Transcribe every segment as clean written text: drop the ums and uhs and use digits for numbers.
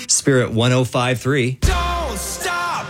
Spirit 105.3. Don't stop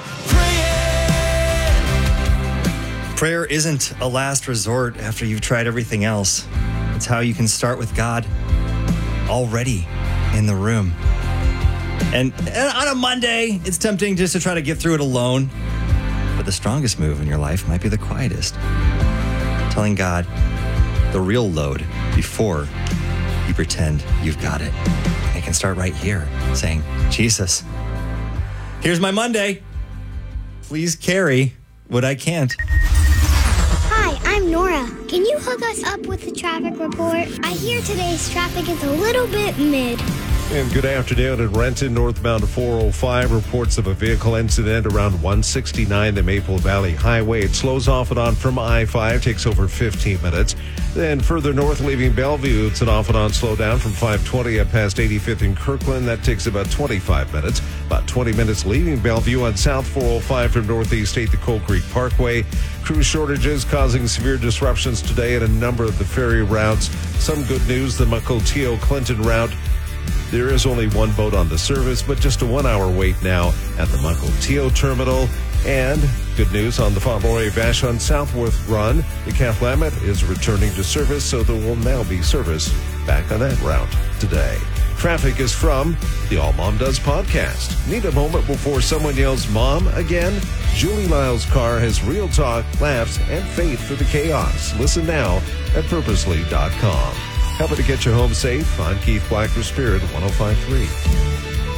praying. Prayer isn't a last resort after you've tried everything else. It's how you can start with God already in the room. And on a Monday, it's tempting just to try to get through it alone. But the strongest move in your life might be the quietest. Telling God the real load before you pretend you've got it. It can start right here, saying, Jesus, here's my Monday. Please carry what I can't. Hi, I'm Nora. Can you hook us up with the traffic report? I hear today's traffic is a little bit mid. And good afternoon. In Renton, northbound 405, reports of a vehicle incident around 169, the Maple Valley Highway. It slows off and on from I-5, takes over 15 minutes. Then further north, leaving Bellevue, it's an off and on slowdown from 520 up past 85th in Kirkland. That takes about 25 minutes. About 20 minutes leaving Bellevue on South 405 from Northeast 8 to Coal Creek Parkway. Crew shortages causing severe disruptions today at a number of the ferry routes. Some good news, the Mukilteo Clinton route. There is only one boat on the service, but just a 1 hour wait now at the Mukilteo terminal. And good news on the Fauntleroy Vashon Southworth run. The Cathlamet is returning to service, so there will now be service back on that route today. Traffic is from the All Mom Does podcast. Need a moment before someone yells Mom again? Julie Lyle's car has real talk, laughs, and faith for the chaos. Listen now at purposely.com. Helping to get you home safe. I'm Keith Black for Spirit 105.3.